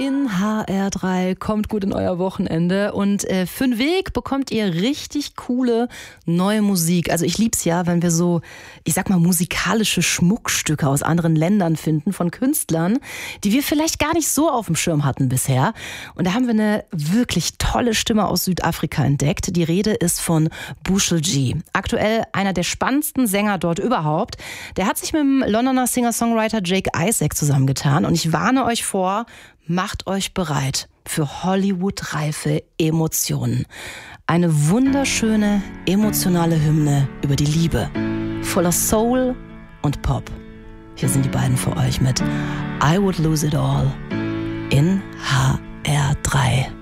In HR3 kommt gut in euer Wochenende und für den Weg bekommt ihr richtig coole neue Musik. Also ich lieb's ja, wenn wir so, ich sag mal, musikalische Schmuckstücke aus anderen Ländern finden von Künstlern, die wir vielleicht gar nicht so auf dem Schirm hatten bisher. Und da haben wir eine wirklich tolle Stimme aus Südafrika entdeckt. Die Rede ist von Bushel G. Aktuell einer der spannendsten Sänger dort überhaupt. Der hat sich mit dem Londoner Singer-Songwriter Jake Isaac zusammengetan und ich warne euch vor, macht euch bereit für Hollywood-reife Emotionen. Eine wunderschöne, emotionale Hymne über die Liebe. Voller Soul und Pop. Hier sind die beiden für euch mit I Would Lose It All in HR3.